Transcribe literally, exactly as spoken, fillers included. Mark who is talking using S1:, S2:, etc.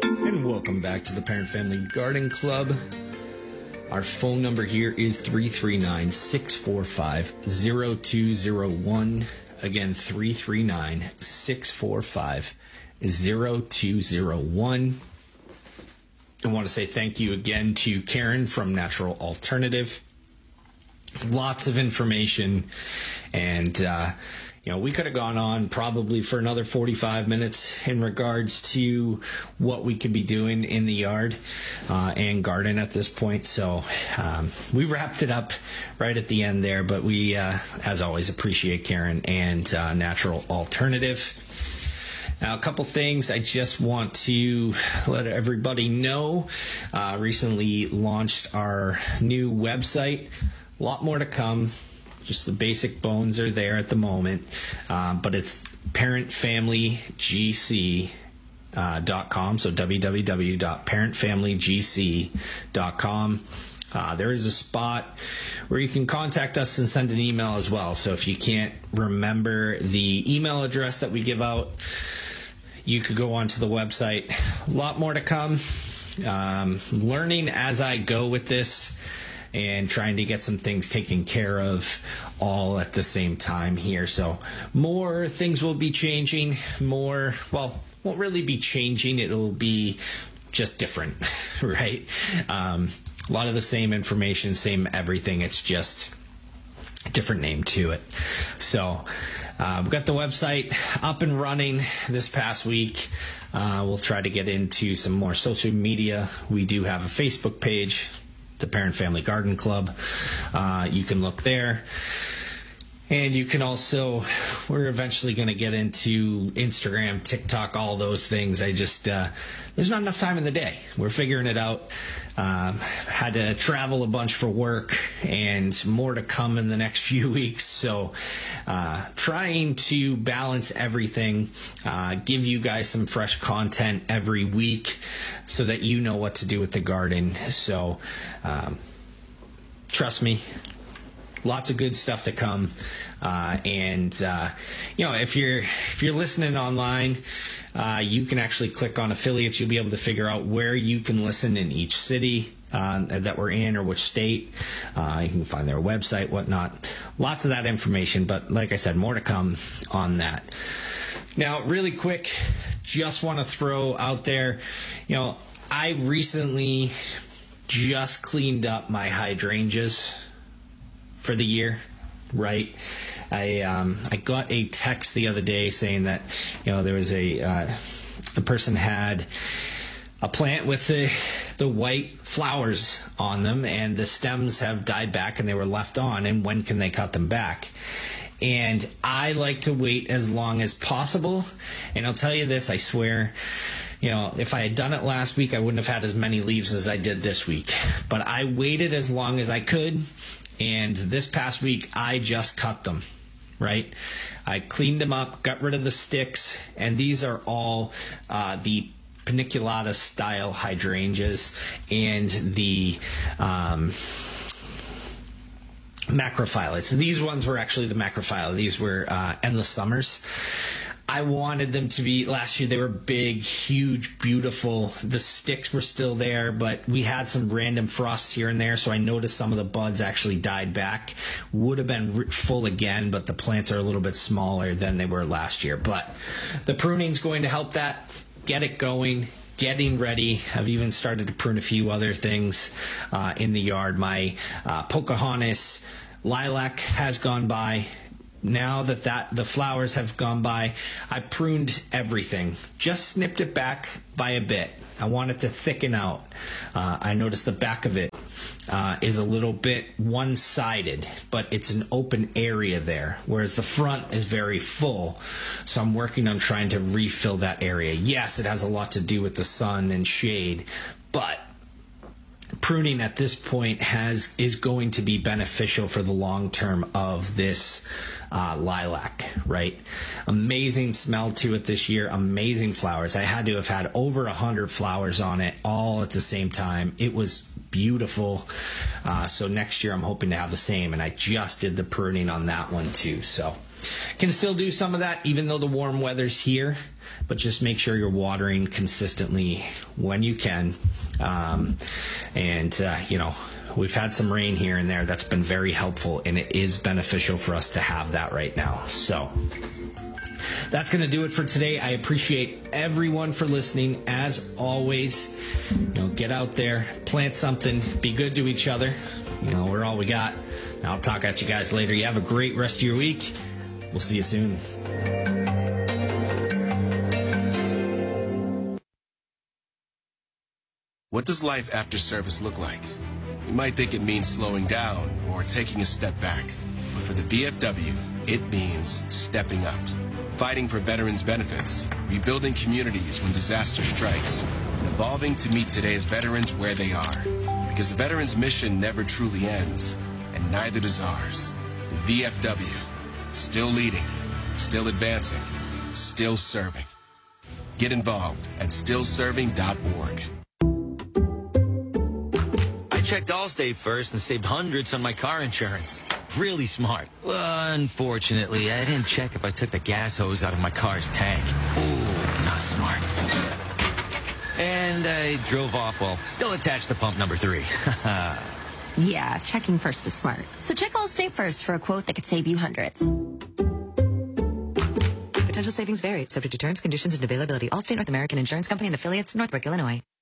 S1: And welcome back to the Parent Family Garden Club. Our phone number here is three three nine, six four five, zero two zero one. Again, three three nine, six four five, zero two zero one. I want to say thank you again to Karen from Natural Alternative. Lots of information, and uh, you know, we could have gone on probably for another forty-five minutes in regards to what we could be doing in the yard uh, and garden at this point. So um, we wrapped it up right at the end there, but we, uh, as always, appreciate Karen and uh, Natural Alternative. Now, a couple things I just want to let everybody know. Uh, recently launched our new website. A lot more to come. Just the basic bones are there at the moment. Uh, but it's parent family g c dot com. So w w w dot parent family g c dot com. Uh, there is a spot where you can contact us and send an email as well. So if you can't remember the email address that we give out, you could go onto the website. A lot more to come. Um, learning as I go with this and trying to get some things taken care of all at the same time here. So more things will be changing. More, well, won't really be changing. It'll be just different, right? Um, a lot of the same information, same everything. It's just a different name to it. So uh, we've got the website up and running this past week. Uh, we'll try to get into some more social media. We do have a Facebook page, the Parent Family Garden Club. Uh, you can look there. And you can also, we're eventually going to get into Instagram, TikTok, all those things. I just, uh, there's not enough time in the day. We're figuring it out. Um, had to travel a bunch for work and more to come in the next few weeks. So uh, trying to balance everything, uh, give you guys some fresh content every week so that you know what to do with the garden. So um, trust me. Lots of good stuff to come, uh, and uh, you know, if you're if you're listening online, uh, you can actually click on affiliates. You'll be able to figure out where you can listen in each city uh, that we're in or which state. Uh, you can find their website, whatnot. Lots of that information, but like I said, more to come on that. Now, really quick, just want to throw out there, you know, I recently just cleaned up my hydrangeas for the year, right? I um, I got a text the other day saying that, you know, there was a uh, a person had a plant with the the white flowers on them, and the stems have died back and they were left on, and when can they cut them back? And I like to wait as long as possible, and I'll tell you this, I swear, you know, if I had done it last week, I wouldn't have had as many leaves as I did this week. But I waited as long as I could. And this past week, I just cut them, right? I cleaned them up, got rid of the sticks, and these are all uh, the paniculata style hydrangeas and the um, macrophyllates. These ones were actually the macrophylla. These were uh, endless summers. I wanted them to be, last year they were big, huge, beautiful. The sticks were still there, but we had some random frosts here and there, so I noticed some of the buds actually died back. Would have been full again, but the plants are a little bit smaller than they were last year. But the pruning's going to help that, get it going, getting ready. I've even started to prune a few other things uh, in the yard. My uh, Pocahontas lilac has gone by. Now that, that the flowers have gone by, I pruned everything. Just snipped it back by a bit. I want it to thicken out. Uh, I noticed the back of it uh, is a little bit one-sided, but it's an open area there, whereas the front is very full. So I'm working on trying to refill that area. Yes, it has a lot to do with the sun and shade, but pruning at this point has is going to be beneficial for the long term of this uh, lilac, right? Amazing smell to it this year, amazing flowers. I had to have had over a hundred flowers on it all at the same time. It was beautiful. Uh, so next year I'm hoping to have the same, and I just did the pruning on that one too. So can still do some of that even though the warm weather's here, but just make sure you're watering consistently when you can. Um, and, uh, you know, we've had some rain here and there. That's been very helpful, and it is beneficial for us to have that right now. So that's going to do it for today. I appreciate everyone for listening. As always, you know, get out there, plant something, be good to each other. You know, we're all we got. I'll talk at you guys later. You have a great rest of your week. We'll see you soon.
S2: What does life after service look like? You might think it means slowing down or taking a step back. But for the V F W, it means stepping up. Fighting for veterans' benefits, rebuilding communities when disaster strikes, and evolving to meet today's veterans where they are. Because the veterans' mission never truly ends, and neither does ours. The V F W, still leading, still advancing, still serving. Get involved at still serving dot org.
S3: I checked Allstate first and saved hundreds on my car insurance. Really smart. Well, unfortunately, I didn't check if I took the gas hose out of my car's tank. Ooh, not smart. And I drove off while still attached to pump number three.
S4: Yeah, checking first is smart. So check Allstate first for a quote that could save you hundreds.
S5: Potential savings vary, subject to terms, conditions, and availability. Allstate North American Insurance Company and affiliates, Northbrook, Illinois.